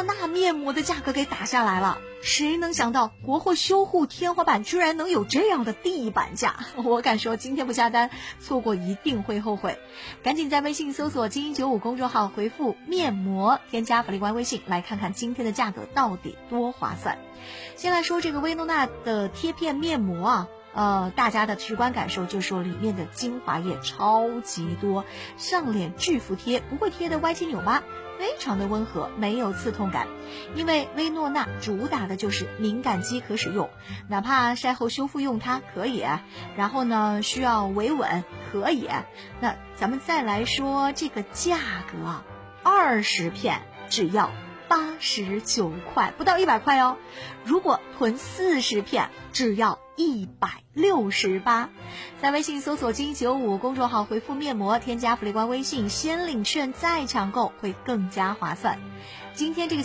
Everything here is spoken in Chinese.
娜面膜的价格给打下来了。谁能想到国货修护天花板居然能有这样的地板价？我敢说今天不下单，错过一定会后悔。赶紧在微信搜索精英95公众号，回复面膜，添加福利官微信，来看看今天的价格到底多划算。先来说这个薇诺娜的贴片面膜啊，大家的直观感受就是说里面的精华液超级多，上脸巨服贴，不会贴的歪七扭八，非常的温和，没有刺痛感。因为薇诺娜主打的就是敏感肌可使用，哪怕晒后修复用它可以，然后呢需要维稳可以。那咱们再来说这个价格，20片只要89块，不到100块哦。如果囤40片，只要168。在微信搜索精英95公众号，回复面膜，添加福利官微信，先领券再抢购，会更加划算。今天这个